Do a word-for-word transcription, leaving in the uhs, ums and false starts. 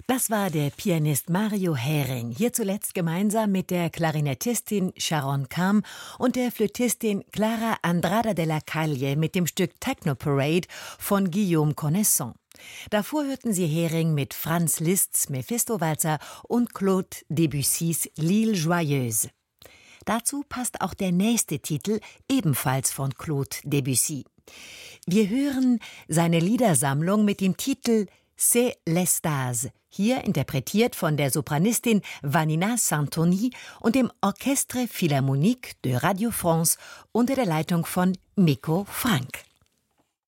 Das war der Pianist Mario Hering, hier zuletzt gemeinsam mit der Klarinettistin Sharon Kam und der Flötistin Clara Andrada de la Calle mit dem Stück Techno Parade von Guillaume Connaissant. Davor hörten Sie Hering mit Franz Liszt's Mephisto-Walzer und Claude Debussys L'Île Joyeuse. Dazu passt auch der nächste Titel, ebenfalls von Claude Debussy. Wir hören seine Liedersammlung mit dem Titel C'est l'Estase, hier interpretiert von der Sopranistin Vanina Santoni und dem Orchestre Philharmonique de Radio France unter der Leitung von Miko Frank.